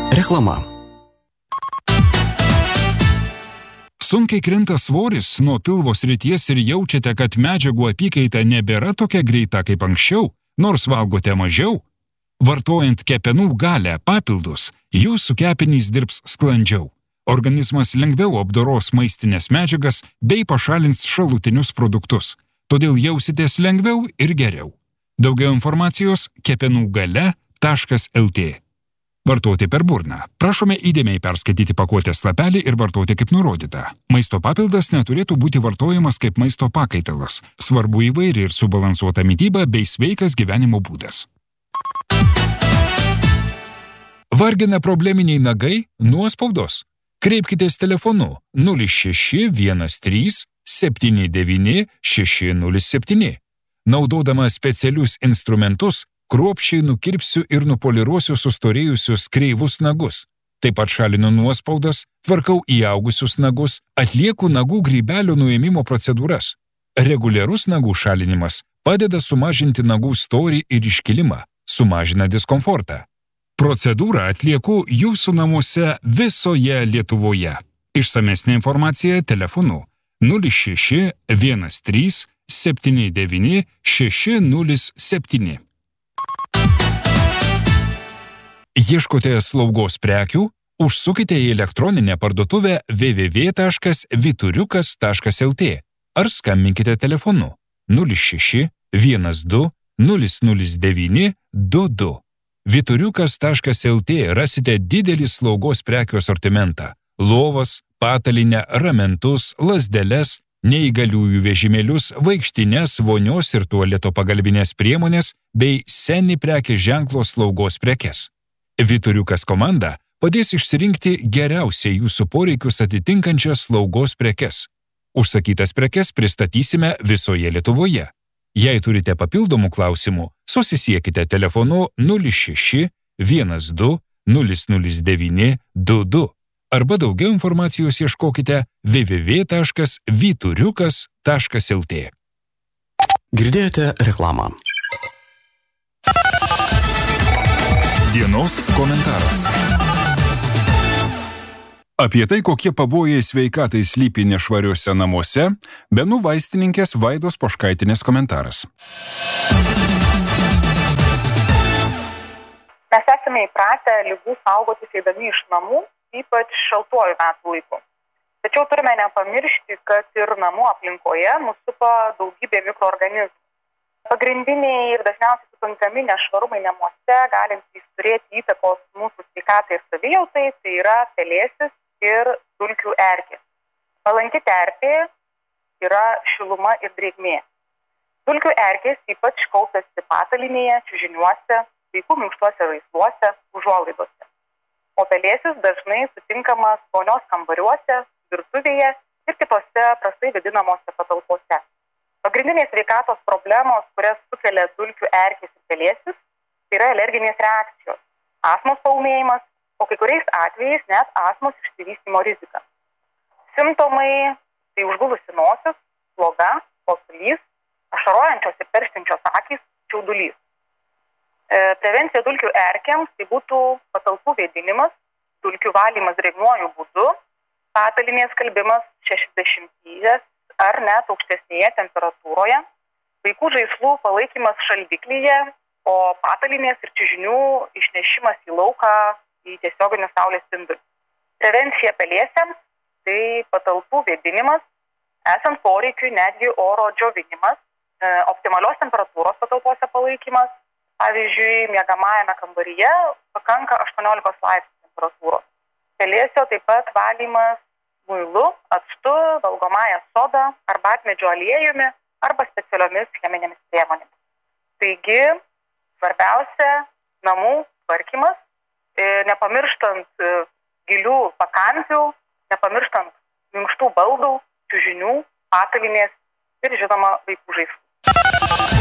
Reklama. Sunkiai krinta svoris nuo pilvo srities ir jaučiate, kad medžiagų apykaita nebėra tokia greita kaip anksčiau, nors valgote mažiau? Vartojant kepenų galę papildus, jūsų kepenys dirbs sklandžiau. Organizmas lengviau apdoros maistinės medžiagas bei pašalins šalutinius produktus. Todėl jausitės lengviau ir geriau. Daugiau informacijos kepenugale.lt. Vartoti per burną. Prašome įdėmiai perskaityti pakuotės lapelį ir vartoti kaip nurodyta. Maisto papildas neturėtų būti vartojamas kaip maisto pakaitalas. Svarbu įvairi ir subalansuota mityba bei sveikas gyvenimo būdas. Vargina probleminiai nagai? Nuospaudos? Kreipkitės telefonu 0613 79 607. Naudodama specialius instrumentus, kruopščiai nukirpsiu ir nupoliruosiu sustorėjusius kreivus nagus. Taip pat šalinu nuospaudas, tvarkau įaugusius nagus, atlieku nagų grybelio nuėmimo procedūras. Reguliarus nagų šalinimas padeda sumažinti nagų storį ir iškilimą, sumažina diskomfortą. Procedūrą atlieku jūsų namuose visoje Lietuvoje. Išsamesnė informacija telefonu 06 13 79 607. Ieškote slaugos prekių? Užsukite į elektroninę parduotuvę www.vituriukas.lt ar skambinkite telefonu 06 12 009 22. Vituriukas.lt rasite didelį slaugos prekių asortimentą – lovas, patalinę, ramentus, lazdeles, neįgaliųjų vežimėlius, vaikštines, vonios ir tualeto pagalbinės priemonės bei seni prekės ženklo slaugos prekes. Vituriukas komanda padės išsirinkti geriausiai jūsų poreikius atitinkančias slaugos prekes. Užsakytas prekes pristatysime visoje Lietuvoje. Jei turite papildomų klausimų, susisiekite telefonu 06 12 009 22 arba daugiau informacijos ieškokite www.vituriukas.lt. Girdėjote reklamą. Dienos komentaras. Apie tai, kokie pavojai sveikatai slypi nešvariuose namuose, Benų vaistininkės Vaidos Poškaitinės komentaras. Mes esame įpratę ligų saugotis eidami iš namų, ypač šaltuoju metų laiku. Tačiau turime nepamiršti, kad ir namų aplinkoje mus supa daugybė mikroorganizmų. Pagrindiniai ir dažniausiai sutinkami nešvarumai namuose, galintys turėti įtakos mūsų sveikatai ir savijautai, tai yra pelėsis ir dulkių erkės. Palanki terpė yra šiluma ir drėgmė. Dulkių erkės ypač kaupiasi patalinėje, čiužiniuose, vaikų minkštuose žaisluose, užuolaidose. O pelėsis dažnai sutinkamas vonios kambariuose, virtuvėje ir kitose prastai vėdinamose patalpose. Pagrindinės sveikatos problemos, kurias sukelia dulkių erkės ir pelėsis, tai yra alerginės reakcijos, astmos paūmėjimas, o kai kuriais atvejais net astmos išsivystymo rizika. Simptomai tai užgulusi nosis, sloga, kosulys, ašarojančios ir perštinčios akys, čiaudulys. Prevencija dulkių erkėms tai būtų patalpų vėdinimas, dulkių valymas drėgnuoju būdu, patalinės skalbimas 60 ar net aukštesnėje temperatūroje, vaikų žaislų palaikymas šaldiklyje, o patalinės ir čiužinių išnešimas į lauką į tiesioginį saulės spindulį. Prevencija pelėsiams tai patalpų vėdinimas, esant poreikiui netgi oro džiovinimas, optimalios temperatūros patalpose palaikymas. Pavyzdžiui, miegamajame kambaryje pakanka 18 laipsnių temperatūros. Pelėsio taip pat valymas muilu, actu, valgomąja soda, arbatmedžio aliejumi arba specialiomis cheminėmis priemonėmis. Taigi, svarbiausia namų tvarkymas, nepamirštant gilių pakampių, nepamirštant minkštų baldų, čiužinių, patalinės ir žinoma vaikų žaislų.